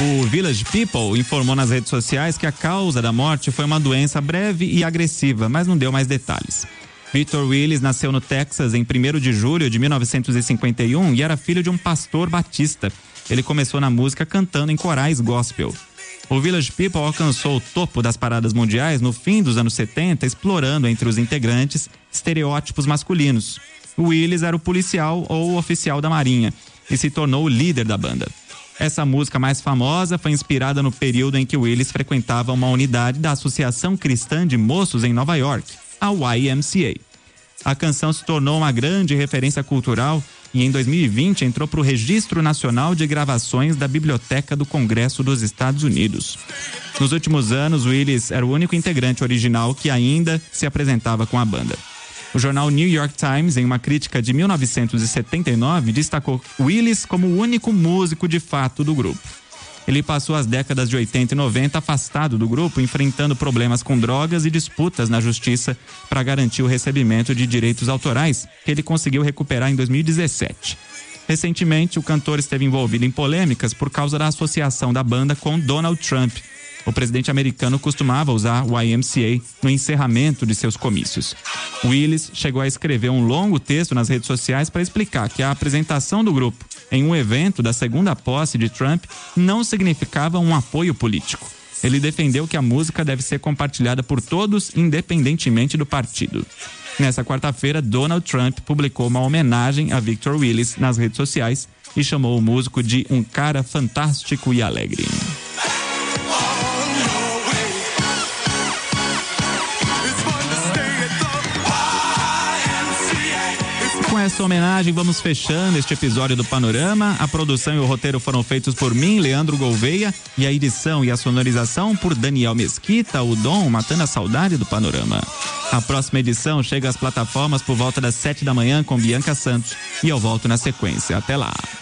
O Village People informou nas redes sociais que a causa da morte foi uma doença breve e agressiva, mas não deu mais detalhes. Victor Willis nasceu no Texas em 1º de julho de 1951 e era filho de um pastor batista. Ele começou na música cantando em corais gospel. O Village People alcançou o topo das paradas mundiais no fim dos anos 70, explorando entre os integrantes estereótipos masculinos. O Willis era o policial ou oficial da Marinha e se tornou o líder da banda. Essa música mais famosa foi inspirada no período em que Willis frequentava uma unidade da Associação Cristã de Moços em Nova York, a YMCA. A canção se tornou uma grande referência cultural e em 2020 entrou para o Registro Nacional de Gravações da Biblioteca do Congresso dos Estados Unidos. Nos últimos anos, Willis era o único integrante original que ainda se apresentava com a banda. O jornal New York Times, em uma crítica de 1979, destacou Willis como o único músico de fato do grupo. Ele passou as décadas de 80 e 90 afastado do grupo, enfrentando problemas com drogas e disputas na justiça para garantir o recebimento de direitos autorais, que ele conseguiu recuperar em 2017. Recentemente, o cantor esteve envolvido em polêmicas por causa da associação da banda com Donald Trump. O presidente americano costumava usar o YMCA no encerramento de seus comícios. Willis chegou a escrever um longo texto nas redes sociais para explicar que a apresentação do grupo em um evento da segunda posse de Trump não significava um apoio político. Ele defendeu que a música deve ser compartilhada por todos, independentemente do partido. Nessa quarta-feira, Donald Trump publicou uma homenagem a Victor Willis nas redes sociais e chamou o músico de um cara fantástico e alegre. Com essa homenagem, vamos fechando este episódio do Panorama. A produção e o roteiro foram feitos por mim, Leandro Gouveia, e a edição e a sonorização por Daniel Mesquita, o Dom, matando a saudade do Panorama. A próxima edição chega às plataformas por volta das 7 da manhã com Bianca Santos e eu volto na sequência. Até lá!